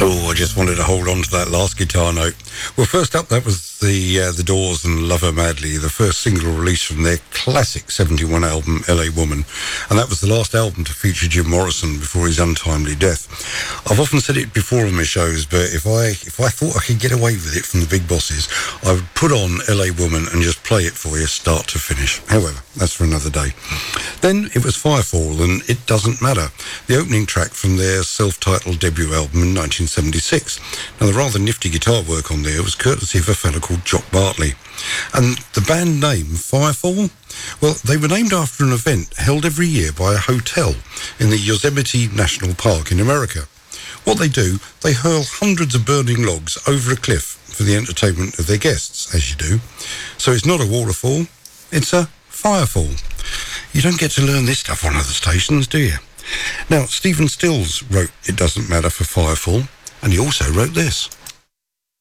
Oh, I just wanted to hold on to that last guitar note. Well, first up, that was the Doors and Love Her Madly, the first single released from their classic 71 album, LA Woman. And that was the last album to feature Jim Morrison before his untimely death. I've often said it before on my shows, but if I thought I could get away with it from the big bosses, I would put on LA Woman and just play it for you start to finish. However, that's for another day. Then it was Firefall and It Doesn't Matter, the opening track from their self-titled debut album in 1976. Now, the rather nifty guitar work on there was courtesy of a fellow called Jock Bartley. And the band name, Firefall, well, they were named after an event held every year by a hotel in the Yosemite National Park in America. What they do, they hurl hundreds of burning logs over a cliff for the entertainment of their guests, as you do. So it's not a waterfall, it's a firefall. You don't get to learn this stuff on other stations, do you? Now, Stephen Stills wrote It Doesn't Matter for Firefall, and he also wrote this.